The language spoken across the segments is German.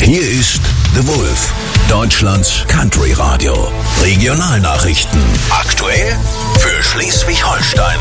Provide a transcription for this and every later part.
Hier ist The Wolf, Deutschlands Country Radio. Regionalnachrichten. Aktuell für Schleswig-Holstein.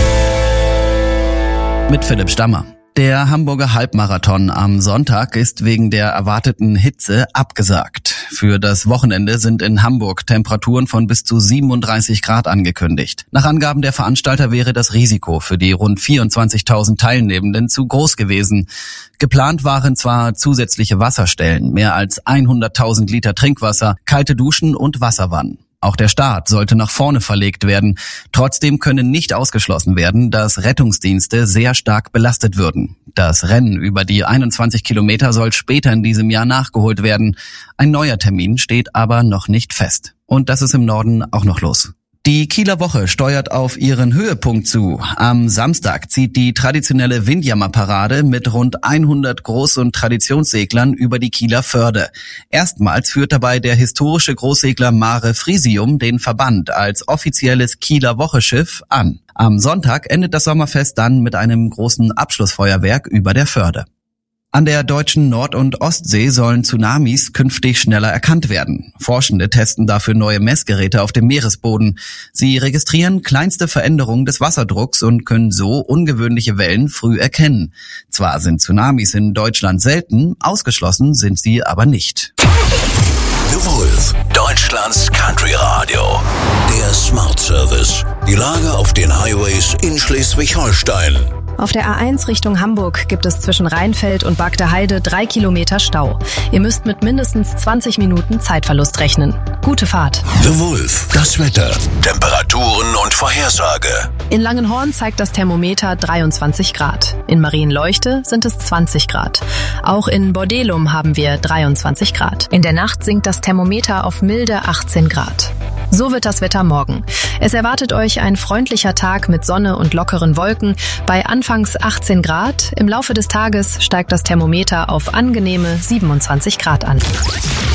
Mit Philipp Stammer. Der Hamburger Halbmarathon am Sonntag ist wegen der erwarteten Hitze abgesagt. Für das Wochenende sind in Hamburg Temperaturen von bis zu 37 Grad angekündigt. Nach Angaben der Veranstalter wäre das Risiko für die rund 24.000 Teilnehmenden zu groß gewesen. Geplant waren zwar zusätzliche Wasserstellen, mehr als 100.000 Liter Trinkwasser, kalte Duschen und Wasserwannen. Auch der Start sollte nach vorne verlegt werden. Trotzdem könne nicht ausgeschlossen werden, dass Rettungsdienste sehr stark belastet würden. Das Rennen über die 21 Kilometer soll später in diesem Jahr nachgeholt werden. Ein neuer Termin steht aber noch nicht fest. Und das ist im Norden auch noch los. Die Kieler Woche steuert auf ihren Höhepunkt zu. Am Samstag zieht die traditionelle Windjammerparade mit rund 100 Groß- und Traditionsseglern über die Kieler Förde. Erstmals führt dabei der historische Großsegler Mare Frisium den Verband als offizielles Kieler Wocheschiff an. Am Sonntag endet das Sommerfest dann mit einem großen Abschlussfeuerwerk über der Förde. An der deutschen Nord- und Ostsee sollen Tsunamis künftig schneller erkannt werden. Forschende testen dafür neue Messgeräte auf dem Meeresboden. Sie registrieren kleinste Veränderungen des Wasserdrucks und können so ungewöhnliche Wellen früh erkennen. Zwar sind Tsunamis in Deutschland selten, ausgeschlossen sind sie aber nicht. The Wolf, Deutschlands Country Radio. Der Smart Service. Die Lage auf den Highways in Schleswig-Holstein. Auf der A1 Richtung Hamburg gibt es zwischen Rheinfeld und Bagdeheide 3 Kilometer Stau. Ihr müsst mit mindestens 20 Minuten Zeitverlust rechnen. Gute Fahrt. The Wolf, das Wetter, Temperaturen und Vorhersage. In Langenhorn zeigt das Thermometer 23 Grad. In Marienleuchte sind es 20 Grad. Auch in Bordelum haben wir 23 Grad. In der Nacht sinkt das Thermometer auf milde 18 Grad. So wird das Wetter morgen. Es erwartet euch ein freundlicher Tag mit Sonne und lockeren Wolken bei anfangs 18 Grad. Im Laufe des Tages steigt das Thermometer auf angenehme 27 Grad an.